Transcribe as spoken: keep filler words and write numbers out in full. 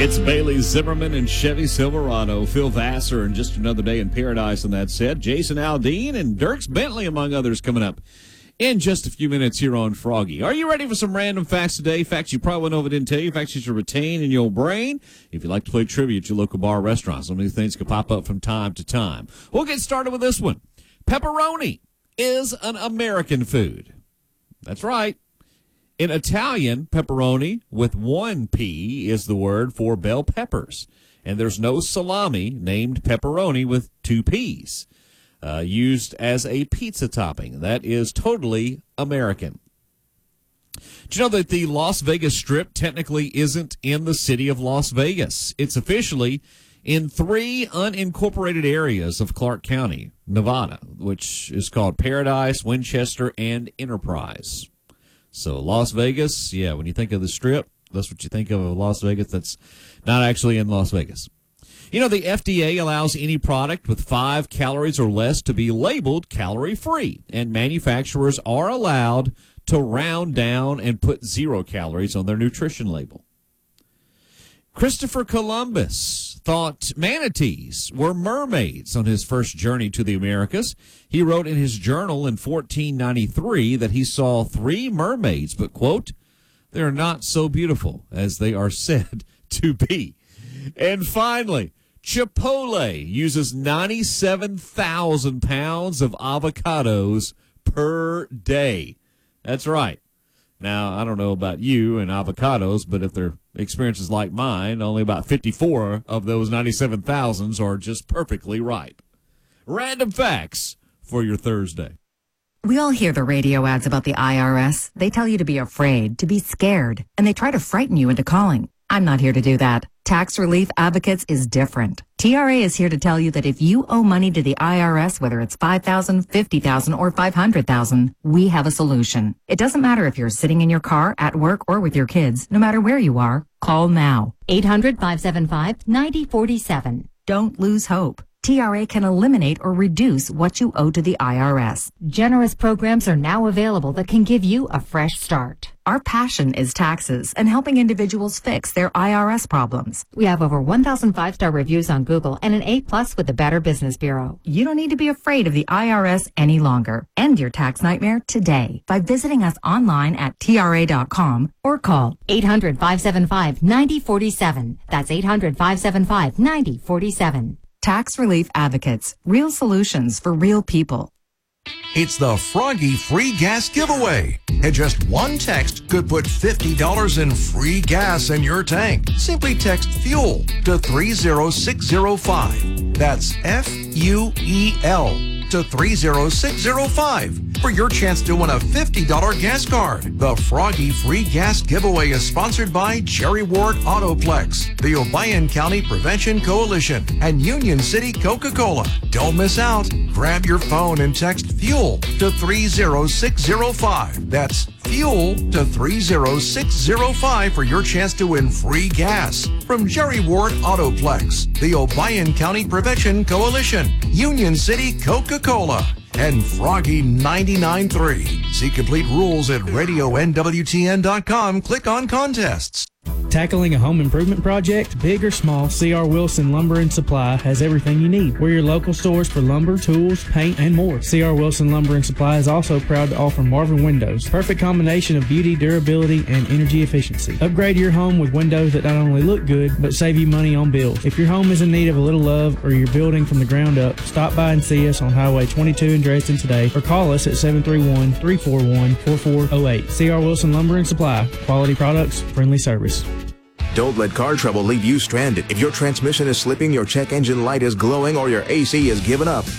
It's Bailey Zimmerman and Chevy Silverado. Phil Vassar and Just Another Day in Paradise on that set. Jason Aldean and Dierks Bentley, among others, coming up in just a few minutes here on Froggy. Are you ready for some random facts today? Facts you probably know if I didn't tell you. Facts you should retain in your brain. If you like to play trivia at your local bar or restaurant, some of these things could pop up from time to time. We'll get started with this one. Pepperoni is an American food. That's right. In Italian, pepperoni with one P is the word for bell peppers. And there's no salami named pepperoni with two P's, uh, used as a pizza topping. That is totally American. Do you know that the Las Vegas Strip technically isn't in the city of Las Vegas? It's officially in three unincorporated areas of Clark County, Nevada, which is called Paradise, Winchester, and Enterprise. So Las Vegas, yeah, when you think of the Strip, that's what you think of Las Vegas. That's not actually in Las Vegas. You know, the F D A allows any product with five calories or less to be labeled calorie-free, and manufacturers are allowed to round down and put zero calories on their nutrition label. Christopher Columbus thought manatees were mermaids on his first journey to the Americas. He wrote in his journal in fourteen ninety-three that he saw three mermaids, but, quote, they're not so beautiful as they are said to be. And finally, Chipotle uses ninety-seven thousand pounds of avocados per day. That's right. Now, I don't know about you and avocados, but if their experience is like mine, only about fifty-four of those ninety-seven thousands are just perfectly ripe. Random facts for your Thursday. We all hear the radio ads about the I R S. They tell you to be afraid, to be scared, and they try to frighten you into calling. I'm not here to do that. Tax Relief Advocates is different. T R A is here to tell you that if you owe money to the I R S, whether it's five thousand dollars, fifty thousand dollars, or five hundred thousand dollars, we have a solution. It doesn't matter if you're sitting in your car, at work, or with your kids. No matter where you are, call now. eight hundred, five seven five, nine zero four seven. Don't lose hope. T R A can eliminate or reduce what you owe to the I R S. Generous programs are now available that can give you a fresh start. Our passion is taxes and helping individuals fix their I R S problems. We have over one thousand five-star reviews on Google and an A plus with the Better Business Bureau. You don't need to be afraid of the I R S any longer. End your tax nightmare today by visiting us online at T R A dot com or call eight hundred, five seven five, nine zero four seven. That's eight hundred, five seven five, nine zero four seven. Tax Relief Advocates. Real solutions for real people. It's the Froggy Free Gas Giveaway. And just one text could put fifty dollars in free gas in your tank. Simply text FUEL to three zero six zero five. That's F U E L to three zero six zero five for your chance to win a fifty dollars gas card. The Froggy Free Gas Giveaway is sponsored by Jerry Ward Autoplex, the Obion County Prevention Coalition, and Union City Coca-Cola. Don't miss out. Grab your phone and text FUEL to three zero six zero five. That's FUEL to three zero six zero five for your chance to win free gas from Jerry Ward Autoplex, the Obion County Prevention Coalition, Union City Coca-Cola, and Froggy ninety-nine point three. See complete rules at radio N W T N dot com. Click on contests. Tackling a home improvement project, big or small, C R Wilson Lumber and Supply has everything you need. We're your local stores for lumber, tools, paint, and more. C R Wilson Lumber and Supply is also proud to offer Marvin windows. Perfect combination of beauty, durability, and energy efficiency. Upgrade your home with windows that not only look good, but save you money on bills. If your home is in need of a little love or you're building from the ground up, stop by and see us on Highway twenty-two in Dresden today or call us at seven three one, three four one, four four zero eight. C R Wilson Lumber and Supply. Quality products, friendly service. Don't let car trouble leave you stranded. If your transmission is slipping, your check engine light is glowing, or your A C is giving up,